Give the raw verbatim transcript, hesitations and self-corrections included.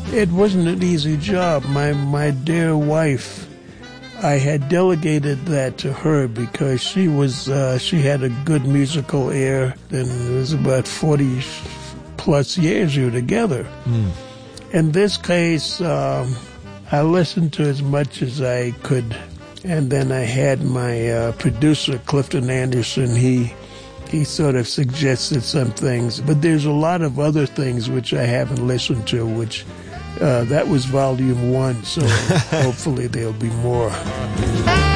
It wasn't an easy job. My my dear wife, I had delegated that to her because she was uh, she had a good musical ear, and it was about forty plus years we were together. Mm. In this case, um, I listened to as much as I could, and then I had my uh, producer Clifton Anderson. He he sort of suggested some things, but there's a lot of other things which I haven't listened to, which uh, that was volume one, so hopefully there'll be more.